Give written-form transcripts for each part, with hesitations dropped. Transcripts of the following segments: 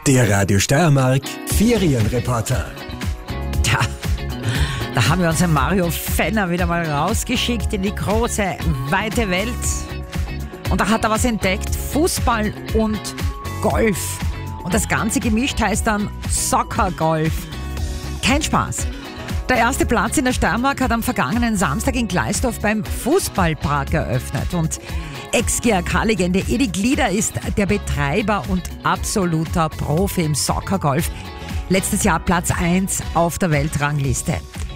Der Radio Steiermark Ferienreporter. Tja, da haben wir unseren Mario Fenner wieder mal rausgeschickt in die große, weite Welt. Und da hat er was entdeckt, Fußball und Golf. Und das Ganze gemischt heißt dann Soccer-Golf. Kein Spaß. Der erste Platz in der Steiermark hat am vergangenen Samstag in Gleisdorf beim Fußballpark eröffnet. Und Ex-GRK-Legende Edi Glieder ist der Betreiber und absoluter Profi im Soccer-Golf. Letztes Jahr Platz 1 auf der Weltrangliste.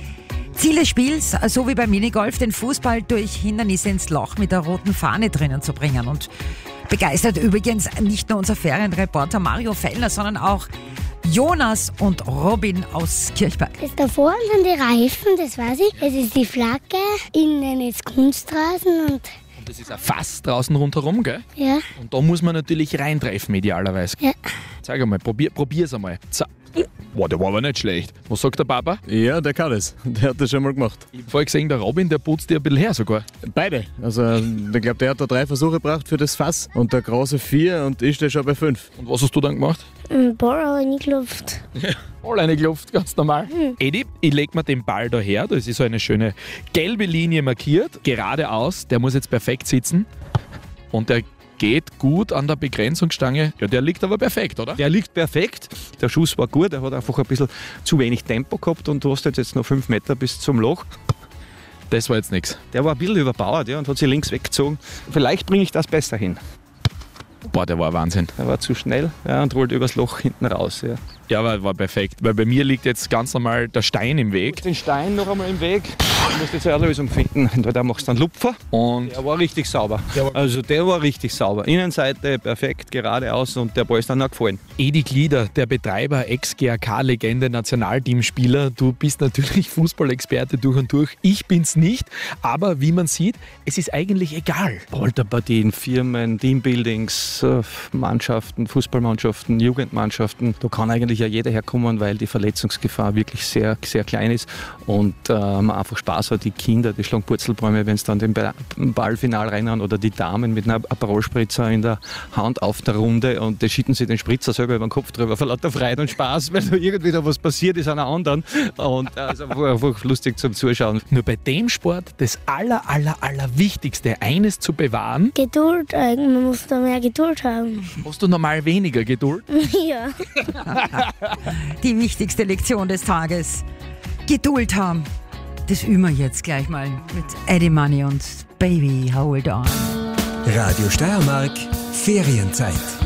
Ziel des Spiels, so wie beim Minigolf, den Fußball durch Hindernisse ins Loch mit der roten Fahne drinnen zu bringen. Und begeistert übrigens nicht nur unser Ferienreporter Mario Fellner, sondern auch Jonas und Robin aus Kirchberg. Das da vorne sind die Reifen, das weiß ich. Es ist die Flagge, innen ist Kunstrasen und das ist ein Fass draußen rundherum, gell? ja. Und da muss man natürlich reintreffen, idealerweise. Ja. Zeig einmal, probier's einmal. Wow, der war aber nicht schlecht. Was sagt der Papa? Ja, der kann das. Der hat das schon mal gemacht. Ich habe vorher gesehen, der Robin, der putzt dir ein bisschen her sogar. Beide. Also, ich glaube, der hat da 3 Versuche gebraucht für das Fass und der große 4 und ich stehe schon bei 5. Und was hast du dann gemacht? Ein Ball habe ich nicht geklopft. All reingeklopft, ganz normal. Edi, ich leg mir den Ball da her. Da ist so eine schöne gelbe Linie markiert. Geradeaus. Der muss jetzt perfekt sitzen. Und der geht gut an der Begrenzungsstange. Ja, der liegt aber perfekt, oder? Der liegt perfekt. Der Schuss war gut, er hat einfach ein bisschen zu wenig Tempo gehabt und du hast jetzt noch 5 Meter bis zum Loch. Das war jetzt nichts. Der war ein bisschen überbauert, ja, und hat sich links weggezogen. Vielleicht bringe ich das besser hin. Boah, der war Wahnsinn. Er war zu schnell, ja, und rollt übers Loch hinten raus. Ja. Ja, aber war perfekt. Weil bei mir liegt jetzt ganz normal der Stein im Weg. Den Stein noch einmal im Weg. Du musst jetzt eine Lösung finden. Da machst du einen Lupfer. Und Der war richtig sauber. Der war richtig sauber. Innenseite perfekt, geradeaus und der Ball ist dann auch gefallen. Edi Glieder, der Betreiber, Ex-GRK-Legende, Nationalteamspieler. Du bist natürlich Fußballexperte durch und durch. Ich bin's nicht. Aber wie man sieht, es ist eigentlich egal. Polterpartien, Firmen, Teambuildings, Mannschaften, Fußballmannschaften, Jugendmannschaften. Da kann eigentlich ja jeder herkommen, weil die Verletzungsgefahr wirklich sehr, sehr klein ist und man einfach Spaß hat. Die Kinder, die schlagen Purzelbäume, wenn sie dann den Ballfinal rennen oder die Damen mit einem Aperol-Spritzer in der Hand auf der Runde und die schütten sich den Spritzer selber über den Kopf drüber vor lauter Freude und Spaß, weil da irgendwie da was passiert ist an einer anderen und also einfach lustig zum Zuschauen. Nur bei dem Sport das Allerwichtigste, eines zu bewahren. Geduld, man muss da mehr Geduld haben. Hast du normal weniger Geduld? Ja. Die wichtigste Lektion des Tages. Geduld haben. Das üben wir jetzt gleich mal mit Eddie Money und Baby Hold On. Radio Steiermark Ferienzeit.